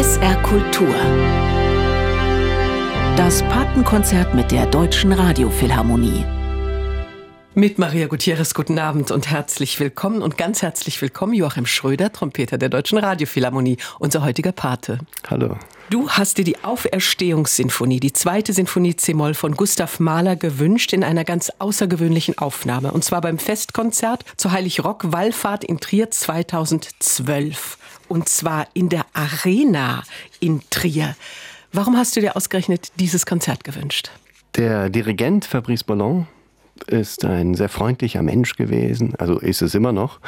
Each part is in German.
SR Kultur. Das Patenkonzert mit der Deutschen Radiophilharmonie. Mit Maria Gutierrez, guten Abend und herzlich willkommen und ganz herzlich willkommen Joachim Schröder, Trompeter der Deutschen Radiophilharmonie, unser heutiger Pate. Hallo. Du hast dir die Auferstehungssinfonie, die 2. Sinfonie c-Moll von Gustav Mahler gewünscht in einer ganz außergewöhnlichen Aufnahme. Und zwar beim Festkonzert zur Heilig-Rock-Wallfahrt in Trier 2012. Und zwar in der Arena in Trier. Warum hast du dir ausgerechnet dieses Konzert gewünscht? Der Dirigent Fabrice Bollon ist ein sehr freundlicher Mensch gewesen, also ist es immer noch.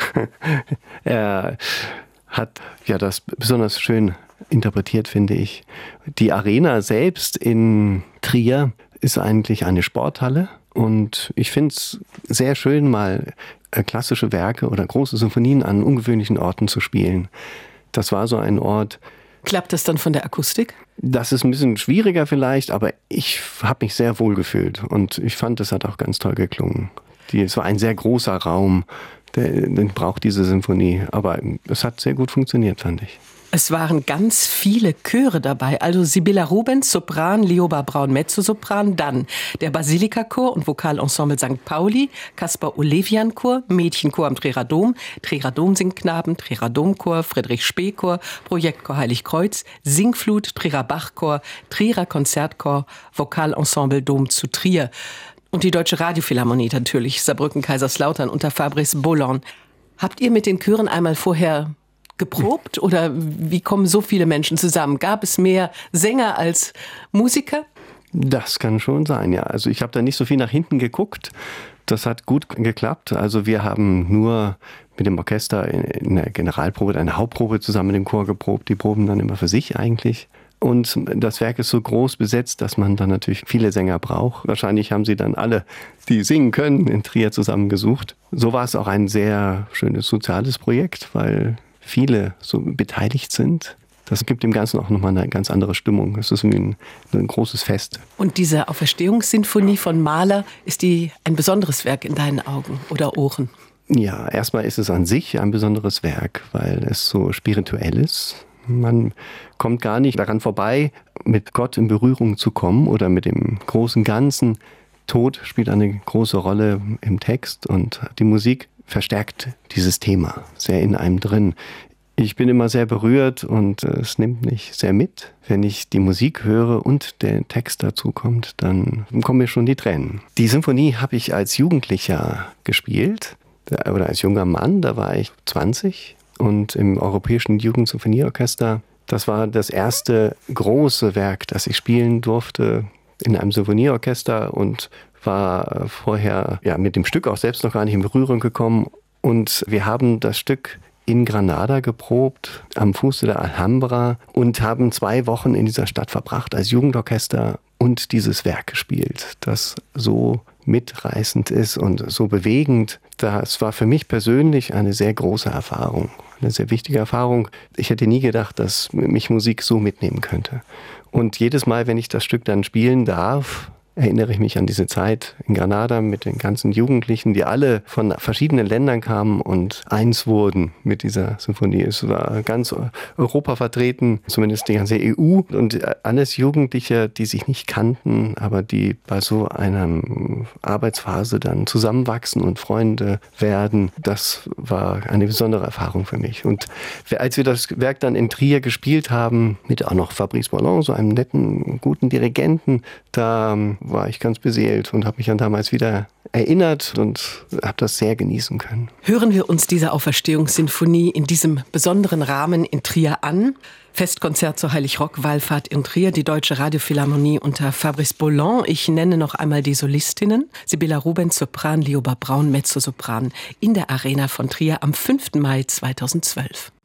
Er hat ja das besonders schön interpretiert, finde ich. Die Arena selbst in Trier ist eigentlich eine Sporthalle und ich finde es sehr schön, mal klassische Werke oder große Sinfonien an ungewöhnlichen Orten zu spielen. Das war so ein Ort. Klappt das dann von der Akustik? Das ist ein bisschen schwieriger vielleicht, aber ich habe mich sehr wohl gefühlt und ich fand, es hat auch ganz toll geklungen. Es war ein sehr großer Raum, den braucht diese Sinfonie, aber es hat sehr gut funktioniert, fand ich. Es waren ganz viele Chöre dabei, also Sibylla Rubens, Sopran, Lioba Braun, Mezzosopran, dann der Basilika-Chor und Vokalensemble St. Pauli, Caspar Olevian-Chor, Mädchenchor am Trierer Dom, Trierer Domsingknaben, Trierer Domchor, Friedrich-Spee-Chor, Projektchor Heiligkreuz, Singflut, Trierer Bachchor, Trierer Konzertchor, Vokalensemble Dom zu Trier. Und die Deutsche Radiophilharmonie natürlich, Saarbrücken-Kaiserslautern unter Fabrice Bollon. Habt ihr mit den Chören einmal vorher geprobt oder wie kommen so viele Menschen zusammen? Gab es mehr Sänger als Musiker? Das kann schon sein, ja. Also ich habe da nicht so viel nach hinten geguckt. Das hat gut geklappt. Also wir haben nur mit dem Orchester in der Generalprobe, eine Hauptprobe zusammen mit dem Chor geprobt. Die proben dann immer für sich eigentlich. Und das Werk ist so groß besetzt, dass man dann natürlich viele Sänger braucht. Wahrscheinlich haben sie dann alle, die singen können, in Trier zusammengesucht. So war es auch ein sehr schönes soziales Projekt, weil viele so beteiligt sind. Das gibt dem Ganzen auch nochmal eine ganz andere Stimmung. Es ist wie ein großes Fest. Und diese Auferstehungssinfonie von Mahler, ist die ein besonderes Werk in deinen Augen oder Ohren? Ja, erstmal ist es an sich ein besonderes Werk, weil es so spirituell ist. Man kommt gar nicht daran vorbei, mit Gott in Berührung zu kommen oder mit dem großen Ganzen. Tod spielt eine große Rolle im Text und die Musik verstärkt dieses Thema sehr in einem drin. Ich bin immer sehr berührt und es nimmt mich sehr mit. Wenn ich die Musik höre und der Text dazu kommt, dann kommen mir schon die Tränen. Die Sinfonie habe ich als Jugendlicher gespielt oder als junger Mann, da war ich 20 und im Europäischen Jugendsinfonieorchester. Das war das erste große Werk, das ich spielen durfte in einem Sinfonieorchester und war vorher mit dem Stück auch selbst noch gar nicht in Berührung gekommen. Und wir haben das Stück in Granada geprobt, am Fuße der Alhambra und haben 2 Wochen in dieser Stadt verbracht als Jugendorchester und dieses Werk gespielt, das so mitreißend ist und so bewegend. Das war für mich persönlich eine sehr große Erfahrung, eine sehr wichtige Erfahrung. Ich hätte nie gedacht, dass mich Musik so mitnehmen könnte. Und jedes Mal, wenn ich das Stück dann spielen darf, erinnere ich mich an diese Zeit in Granada mit den ganzen Jugendlichen, die alle von verschiedenen Ländern kamen und eins wurden mit dieser Sinfonie. Es war ganz Europa vertreten, zumindest die ganze EU und alles Jugendliche, die sich nicht kannten, aber die bei so einer Arbeitsphase dann zusammenwachsen und Freunde werden. Das war eine besondere Erfahrung für mich. Und als wir das Werk dann in Trier gespielt haben, mit auch noch Fabrice Bollon, so einem netten, guten Dirigenten, da war ich ganz beseelt und habe mich an damals wieder erinnert und habe das sehr genießen können. Hören wir uns diese Auferstehungssinfonie in diesem besonderen Rahmen in Trier an. Festkonzert zur Heilig-Rock-Wallfahrt in Trier, die Deutsche Radiophilharmonie unter Fabrice Bollon. Ich nenne noch einmal die Solistinnen. Sibylla Rubens, Sopran, Lioba Braun, Mezzosopran in der Arena von Trier am 5. Mai 2012.